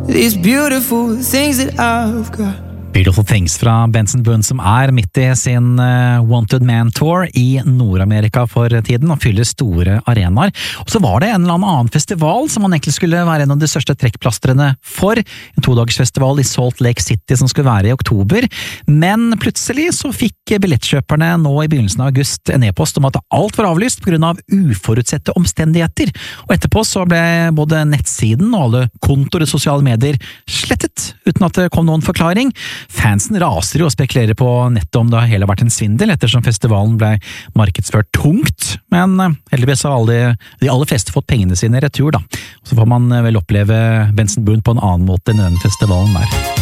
these beautiful things that I've got. Beautiful Things fra Benson Boone, som midt i sin Wanted Man Tour i Nord-Amerika for tiden, og fyller store arenaer. Og så var det en eller annen festival som han egentlig skulle være en av de største trekkplastrene for, en 2-dagersfestival i Salt Lake City som skulle være i oktober, men plutselig så fikk billettkjøperne nå i begynnelsen av august en e-post om at alt var avlyst på grunn av uforutsette omstendigheter, og etterpå så ble både nettsiden og alle kontoer i sosiale medier slettet, uten at det kom noen forklaring. Fansen raser jo og spekulerer på nettet om det hele har vært en svindel, ettersom festivalen ble markedsført tungt, men heldigvis har de aller fleste fått pengene sine i retur da. Så får man vel oppleve Benson Boone på en annen måte enn den festivalen der.